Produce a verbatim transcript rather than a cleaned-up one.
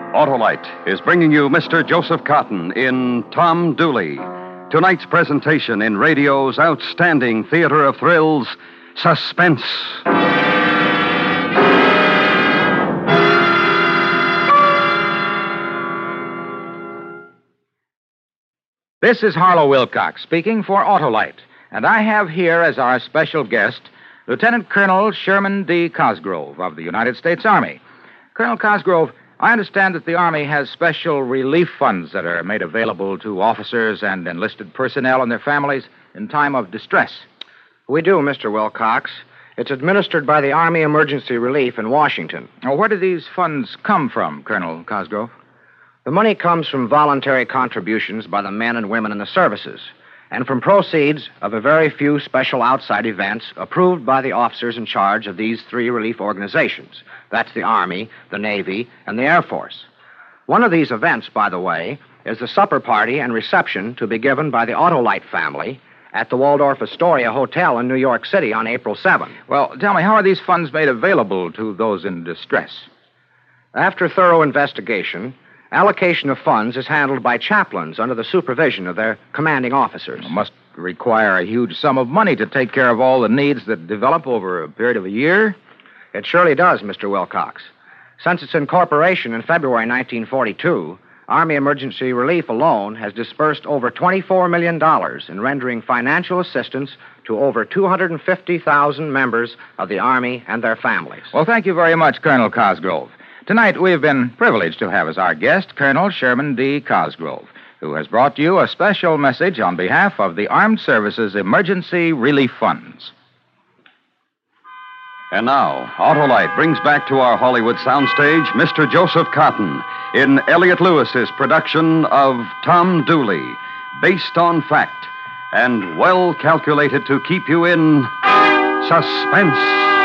Autolite is bringing you Mister Joseph Cotton in Tom Dooley. Tonight's presentation in radio's outstanding theater of thrills, Suspense. This is Harlow Wilcox speaking for Autolite, and I have here as our special guest Lieutenant Colonel Sherman D. Cosgrove of the United States Army. Colonel Cosgrove, I understand that the Army has special relief funds that are made available to officers and enlisted personnel and their families in time of distress. We do, Mister Wilcox. It's administered by the Army Emergency Relief in Washington. Now, where do these funds come from, Colonel Cosgrove? The money comes from voluntary contributions by the men and women in the services, and from proceeds of a very few special outside events approved by the officers in charge of these three relief organizations. That's the Army, the Navy, and the Air Force. One of these events, by the way, is the supper party and reception to be given by the Autolite family at the Waldorf Astoria Hotel in New York City on April seventh. Well, tell me, how are these funds made available to those in distress? After thorough investigation, allocation of funds is handled by chaplains under the supervision of their commanding officers. It must require a huge sum of money to take care of all the needs that develop over a period of a year. It surely does, Mister Wilcox. Since its incorporation in February nineteen forty-two, Army Emergency Relief alone has disbursed over twenty-four million dollars in rendering financial assistance to over two hundred fifty thousand members of the Army and their families. Well, thank you very much, Colonel Cosgrove. Tonight, we've been privileged to have as our guest Colonel Sherman D. Cosgrove, who has brought you a special message on behalf of the Armed Services Emergency Relief Funds. And now, Autolite brings back to our Hollywood soundstage Mister Joseph Cotton in Elliot Lewis's production of Tom Dooley, based on fact and well calculated to keep you in suspense.